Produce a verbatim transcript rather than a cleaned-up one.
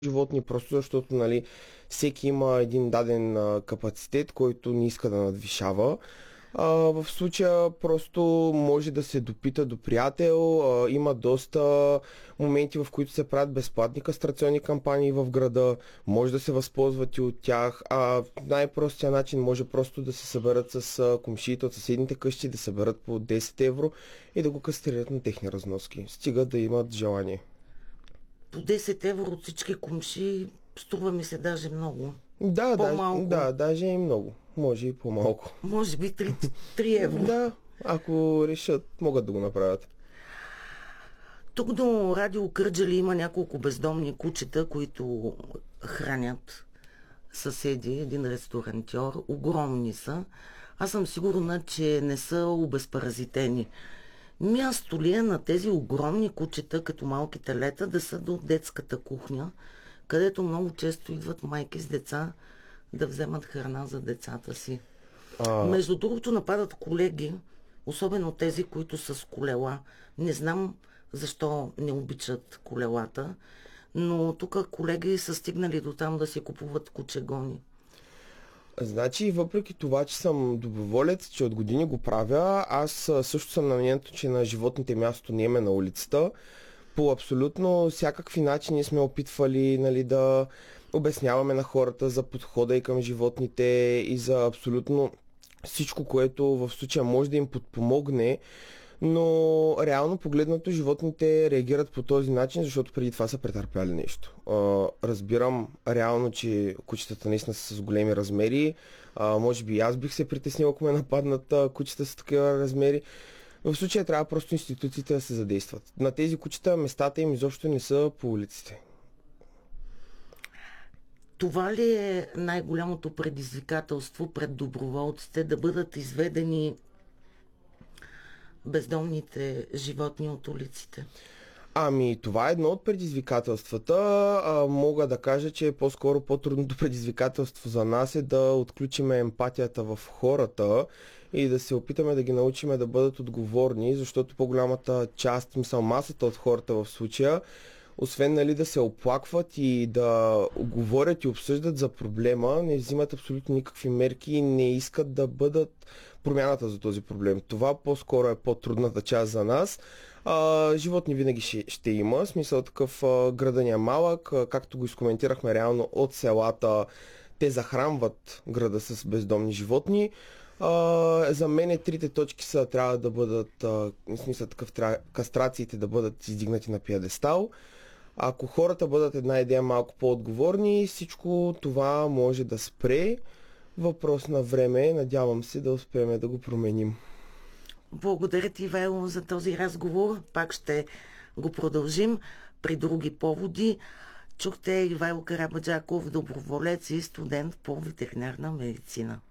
животни, просто защото нали, всеки има един даден а, капацитет, който не иска да надвишава. А, в случая просто може да се допита до приятел. А, има доста моменти, в които се правят безплатни кастрационни кампании в града. Може да се възползвате от тях. А най-простия начин може просто да се съберат с а, комшиите от съседните къщи, да съберат по десет евро и да го кастрират на техни разноски. Стига да имат желание. По десет евро от всички комши струва ми се даже много. Да, да, По-малко. да, даже и много. Може и по-малко. Може би три, три евро. Да, ако решат, могат да го направят. Тук до Радио Кърджали има няколко бездомни кучета, които хранят съседи, един ресторантьор. Огромни са. Аз съм сигурна, че не са обезпаразитени. Място ли е на тези огромни кучета, като малки телета, да са до детската кухня, където много често идват майки с деца да вземат храна за децата си. А... Между другото нападат колеги, особено тези, които са с колела. Не знам защо не обичат колелата, но тук колеги са стигнали до там да си купуват кучегони. Значи, въпреки това, че съм доброволец, че от години го правя, аз също съм на мнението, че на животните място не е на улицата. По абсолютно всякакви начини сме опитвали нали, да обясняваме на хората за подхода и към животните и за абсолютно всичко, което в случая може да им подпомогне, но реално погледнато животните реагират по този начин, защото преди това са претърпяли нещо. А, разбирам реално, че кучетата наистина са с големи размери. А, може би аз бих се притеснил, ако ме нападнат а, кучета с такива размери. В случая трябва просто институциите да се задействат. На тези кучета местата им изобщо не са по улиците. Това ли е най-голямото предизвикателство пред доброволците, да бъдат изведени бездомните животни от улиците? Ами, това е едно от предизвикателствата. А, мога да кажа, че по-скоро по-трудното предизвикателство за нас е да отключим емпатията в хората и да се опитаме да ги научим да бъдат отговорни, защото по-голямата част, мисъл масата от хората в случая, освен нали, да се оплакват и да говорят и обсъждат за проблема, не взимат абсолютно никакви мерки и не искат да бъдат промяната за този проблем. Това по-скоро е по-трудната част за нас. А, животни винаги ще, ще има, смисъл такъв а, града ни е малък, а, както го изкоментирахме реално от селата, те захранват града с бездомни животни. Uh, за мен трите точки са трябва да бъдат, uh, в смисъл такъв, трябва кастрациите да бъдат издигнати на пиедестал. Ако хората бъдат една идея малко по-отговорни, всичко това може да спре. Въпрос на време, надявам се да успеем да го променим. Благодаря ти, Ивайло, за този разговор. Пак ще го продължим при други поводи. Чухте Ивайло Карабаджаков, доброволец и студент по ветеринарна медицина.